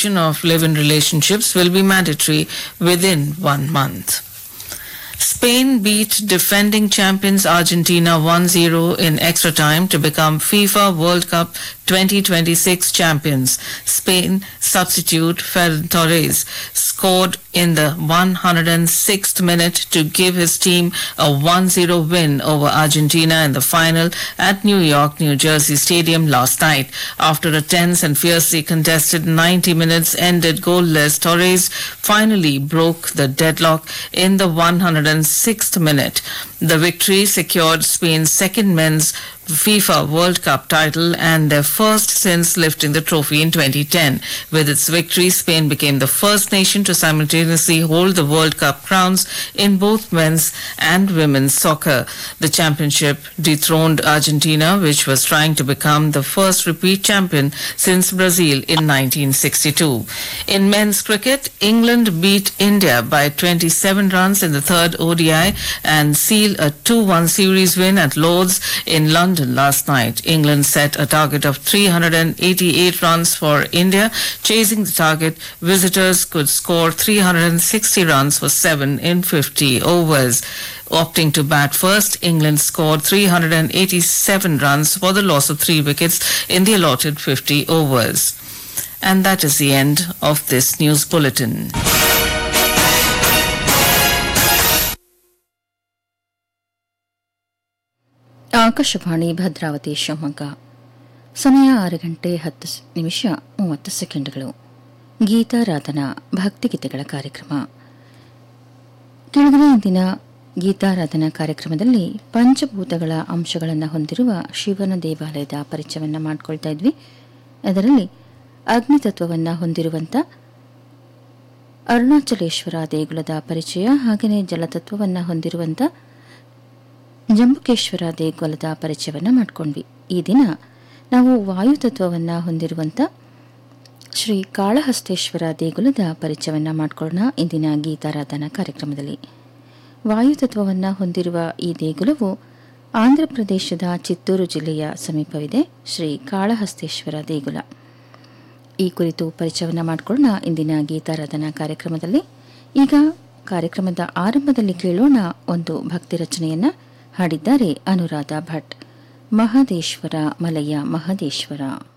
cessation of live-in relationships will be mandatory within 1 month. Spain beat defending champions Argentina 1-0 in extra time to become FIFA World Cup 2026 champions. Spain substitute Ferran Torres scored in the 106th minute to give his team a 1-0 win over Argentina in the final at New York, New Jersey Stadium last night. After a tense and fiercely contested 90 minutes ended goalless, Torres finally broke the deadlock in the 106th minute. The victory secured Spain's second men's FIFA World Cup title and their first since lifting the trophy in 2010. With its victory, Spain became the first nation to simultaneously hold the World Cup crowns in both men's and women's soccer. The championship dethroned Argentina, which was trying to become the first repeat champion since Brazil in 1962. In men's cricket, England beat India by 27 runs in the third ODI and sealed a 2-1 series win at Lord's in London last night. England set a target of 388 runs for India. Chasing the target, visitors could score 360 runs for 7 in 50 overs. Opting to bat first, England scored 387 runs for the loss of 3 wickets in the allotted 50 overs. And that is the end of this news bulletin. Akashvani Bhadravati Shivamogga ಸಮಯ 6:10 ಗೀತಾರಾಧನಾ ಭಕ್ತಿಗೀತೆಗಳ ಕಾರ್ಯಕ್ರಮ. ಕೆಳಗಿನ ಇಂದಿನ ಗೀತಾರಾಧನಾ ಕಾರ್ಯಕ್ರಮದಲ್ಲಿ ಪಂಚಭೂತಗಳ ಅಂಶಗಳನ್ನು ಹೊಂದಿರುವ ಶಿವನ ದೇವಾಲಯದ ಪರಿಚಯವನ್ನು ಮಾಡಿಕೊಳ್ತಾ ಇದ್ವಿ. ಅದರಲ್ಲಿ ಅಗ್ನಿತತ್ವವನ್ನು ಹೊಂದಿರುವಂಥ ಅರುಣಾಚಲೇಶ್ವರ ದೇಗುಲದ ಪರಿಚಯ, ಹಾಗೆಯೇ ಜಲತತ್ವವನ್ನು ಹೊಂದಿರುವಂಥ ಜಂಬುಕೇಶ್ವರ ದೇಗುಲದ ಪರಿಚಯವನ್ನು ಮಾಡಿಕೊಂಡ್ವಿ. ಈ ದಿನ ನಾವು ವಾಯುತತ್ವವನ್ನು ಹೊಂದಿರುವಂಥ ಶ್ರೀ ಕಾಳಹಸ್ತೇಶ್ವರ ದೇಗುಲದ ಪರಿಚಯವನ್ನು ಮಾಡಿಕೊಳ್ಳೋಣ ಇಂದಿನ ಗೀತಾರಾಧನಾ ಕಾರ್ಯಕ್ರಮದಲ್ಲಿ. ವಾಯುತತ್ವವನ್ನು ಹೊಂದಿರುವ ಈ ದೇಗುಲವು ಆಂಧ್ರ ಪ್ರದೇಶದ ಚಿತ್ತೂರು ಜಿಲ್ಲೆಯ ಸಮೀಪವಿದೆ. ಶ್ರೀ ಕಾಳಹಸ್ತೇಶ್ವರ ದೇಗುಲ ಈ ಕುರಿತು ಪರಿಚಯವನ್ನು ಮಾಡಿಕೊಳ್ಳೋಣ ಇಂದಿನ ಗೀತಾರಾಧನಾ ಕಾರ್ಯಕ್ರಮದಲ್ಲಿ. ಈಗ ಕಾರ್ಯಕ್ರಮದ ಆರಂಭದಲ್ಲಿ ಕೇಳೋಣ ಒಂದು ಭಕ್ತಿ ರಚನೆಯನ್ನು. ಹಾಡಿದ್ದಾರೆ ಅನುರಾಧ ಭಟ್. ಮಹದೇಶ್ವರ ಮಲಯ ಮಹದೇಶ್ವರ.